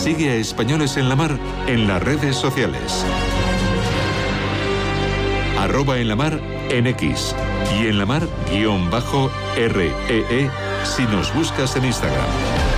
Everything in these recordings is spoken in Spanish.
Sigue a Españoles en la Mar en las redes sociales. @enlamar en X y en la mar_REE si nos buscas en Instagram.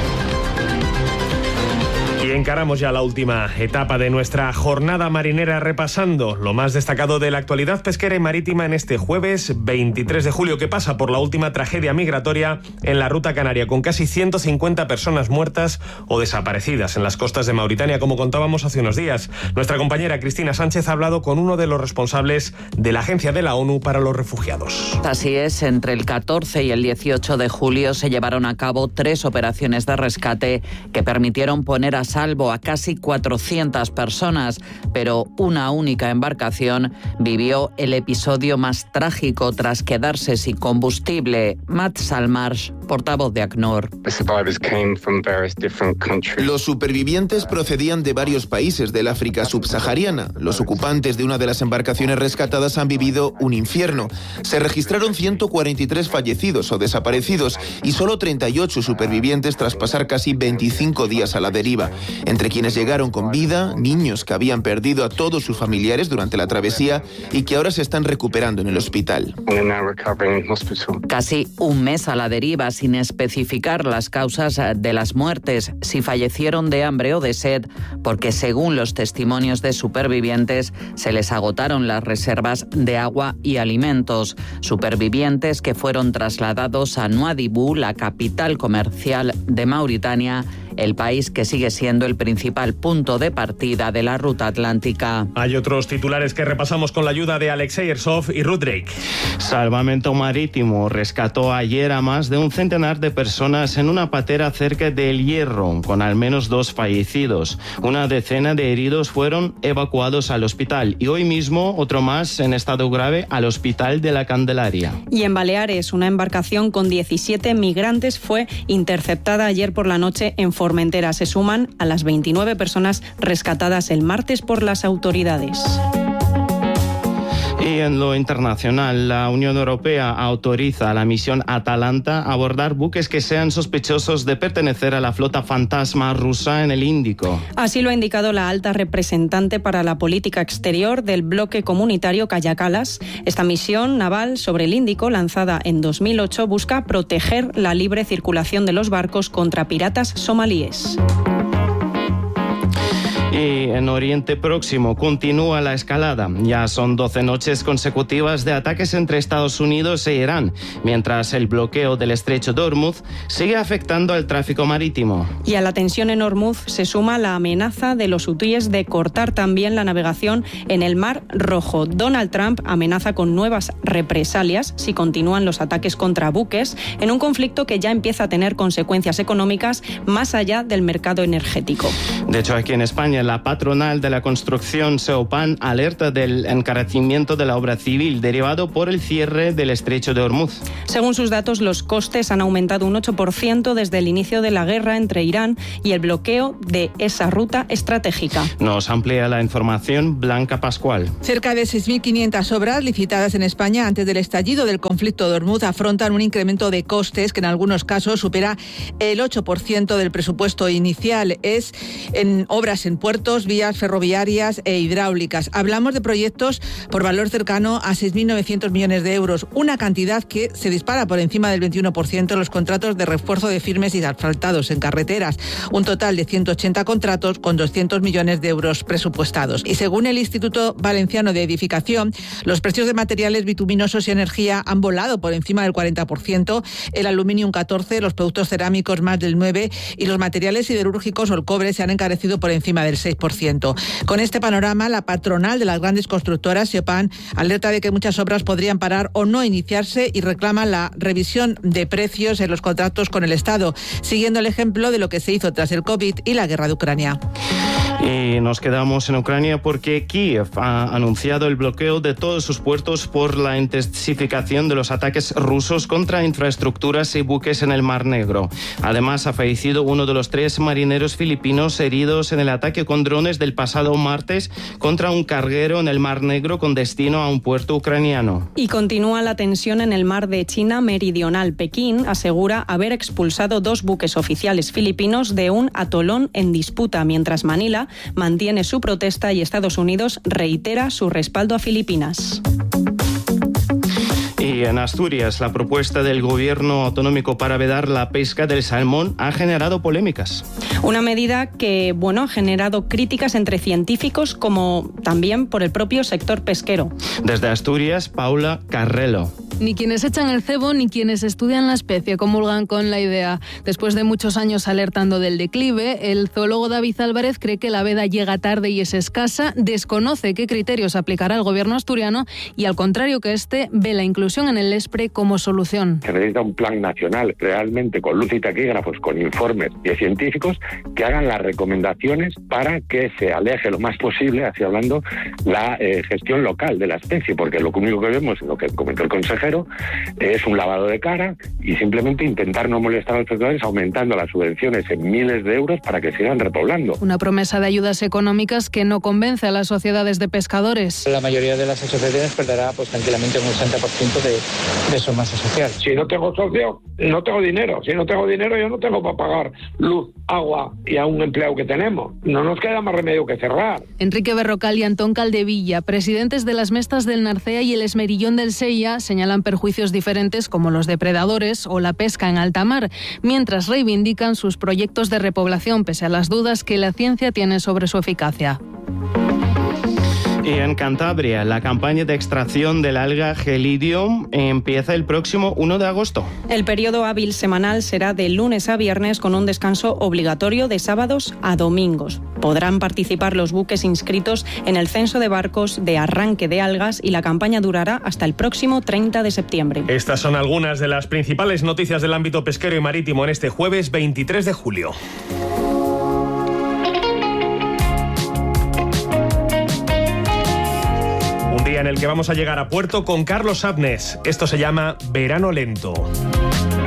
Y encaramos ya la última etapa de nuestra jornada marinera, repasando lo más destacado de la actualidad pesquera y marítima en este jueves 23 de julio, que pasa por la última tragedia migratoria en la ruta canaria, con casi 150 personas muertas o desaparecidas en las costas de Mauritania, como contábamos hace unos días. Nuestra compañera Cristina Sánchez ha hablado con uno de los responsables de la Agencia de la ONU para los Refugiados. Así es, entre el 14 y el 18 de julio se llevaron a cabo 3 operaciones de rescate que permitieron poner a salvo a casi 400 personas, pero una única embarcación vivió el episodio más trágico tras quedarse sin combustible. Matt Salmarsh, portavoz de ACNUR. Los supervivientes procedían de varios países del África subsahariana. Los ocupantes de una de las embarcaciones rescatadas han vivido un infierno. Se registraron 143 fallecidos o desaparecidos y solo 38 supervivientes tras pasar casi 25 días a la deriva. Entre quienes llegaron con vida, niños que habían perdido a todos sus familiares durante la travesía y que ahora se están recuperando en el hospital. Casi un mes a la deriva, sin especificar las causas de las muertes, si fallecieron de hambre o de sed, porque según los testimonios de supervivientes se les agotaron las reservas de agua y alimentos. Supervivientes que fueron trasladados a Nuadhibou, la capital comercial de Mauritania, el país que sigue siendo el principal punto de partida de la ruta atlántica. Hay otros titulares que repasamos con la ayuda de Alexei Ersov y Ruth Drake. Salvamento Marítimo rescató ayer a más de un centenar de personas en una patera cerca de El Hierro, con al menos 2 fallecidos. Una decena de heridos fueron evacuados al hospital y hoy mismo otro más en estado grave al Hospital de la Candelaria. Y en Baleares, una embarcación con 17 migrantes fue interceptada ayer por la noche en Formentera. Se suman a las 29 personas rescatadas el martes por las autoridades. Y en lo internacional, la Unión Europea autoriza a la misión Atalanta a abordar buques que sean sospechosos de pertenecer a la flota fantasma rusa en el Índico. Así lo ha indicado la alta representante para la política exterior del bloque comunitario, Kaja Kallas. Esta misión naval sobre el Índico, lanzada en 2008, busca proteger la libre circulación de los barcos contra piratas somalíes. Y en Oriente Próximo continúa la escalada. Ya son 12 noches consecutivas de ataques entre Estados Unidos e Irán, mientras el bloqueo del estrecho de Hormuz sigue afectando al tráfico marítimo. Y a la tensión en Hormuz se suma la amenaza de los hutíes de cortar también la navegación en el Mar Rojo. Donald Trump amenaza con nuevas represalias si continúan los ataques contra buques en un conflicto que ya empieza a tener consecuencias económicas más allá del mercado energético. De hecho, aquí en España, la patronal de la construcción, Seopan, alerta del encarecimiento de la obra civil derivado por el cierre del estrecho de Hormuz. Según sus datos, los costes han aumentado un 8% desde el inicio de la guerra entre Irán y el bloqueo de esa ruta estratégica. Nos amplía la información Blanca Pascual. Cerca de 6.500 obras licitadas en España antes del estallido del conflicto de Hormuz afrontan un incremento de costes que en algunos casos supera el 8% del presupuesto inicial. Es en obras en puertos, vías ferroviarias e hidráulicas. Hablamos de proyectos por valor cercano a 6.900 millones de euros, una cantidad que se dispara por encima del 21% en los contratos de refuerzo de firmes y de asfaltados en carreteras, un total de 180 contratos con 200 millones de euros presupuestados. Y según el Instituto Valenciano de Edificación, los precios de materiales bituminosos y energía han volado por encima del 40%, el aluminio un 14%, los productos cerámicos más del 9% y los materiales siderúrgicos o el cobre se han encarecido por encima del 6%. Con este panorama, la patronal de las grandes constructoras, Seopan, alerta de que muchas obras podrían parar o no iniciarse y reclama la revisión de precios en los contratos con el Estado, siguiendo el ejemplo de lo que se hizo tras el COVID y la guerra de Ucrania. Y nos quedamos en Ucrania porque Kiev ha anunciado el bloqueo de todos sus puertos por la intensificación de los ataques rusos contra infraestructuras y buques en el Mar Negro. Además, ha fallecido uno de los 3 marineros filipinos heridos en el ataque con drones del pasado martes contra un carguero en el Mar Negro con destino a un puerto ucraniano. Y continúa la tensión en el mar de China Meridional. Pekín asegura haber expulsado 2 buques oficiales filipinos de un atolón en disputa, mientras Manila mantiene su protesta y Estados Unidos reitera su respaldo a Filipinas. Y en Asturias, la propuesta del gobierno autonómico para vedar la pesca del salmón ha generado polémicas. Una medida que, ha generado críticas entre científicos como también por el propio sector pesquero. Desde Asturias, Paula Carrelo. Ni quienes echan el cebo ni quienes estudian la especie comulgan con la idea. Después de muchos años alertando del declive, el zoólogo David Álvarez cree que la veda llega tarde y es escasa, desconoce qué criterios aplicará el gobierno asturiano y, al contrario que este, ve la inclusión en el ESPRE como solución. Se necesita un plan nacional realmente con luz y taquígrafos, con informes de científicos que hagan las recomendaciones para que se aleje lo más posible, así hablando, la gestión local de la especie, porque lo único que vemos, lo que comentó el consejero, es un lavado de cara y simplemente intentar no molestar a los pescadores aumentando las subvenciones en miles de euros para que sigan repoblando. Una promesa de ayudas económicas que no convence a las sociedades de pescadores. La mayoría de las asociaciones perderá tranquilamente un 80% de su masa social. Si no tengo socio, no tengo dinero. Si no tengo dinero, yo no tengo para pagar luz, agua y a un empleado que tenemos. No nos queda más remedio que cerrar. Enrique Berrocal y Antón Caldevilla, presidentes de las mestas del Narcea y el Esmerillón del Sella, señalan perjuicios diferentes como los depredadores o la pesca en alta mar, mientras reivindican sus proyectos de repoblación pese a las dudas que la ciencia tiene sobre su eficacia. Y en Cantabria, la campaña de extracción del alga Gelidium empieza el próximo 1 de agosto. El periodo hábil semanal será de lunes a viernes con un descanso obligatorio de sábados a domingos. Podrán participar los buques inscritos en el censo de barcos de arranque de algas y la campaña durará hasta el próximo 30 de septiembre. Estas son algunas de las principales noticias del ámbito pesquero y marítimo en este jueves 23 de julio. En el que vamos a llegar a puerto con Carlos Abnes. Esto se llama Verano Lento.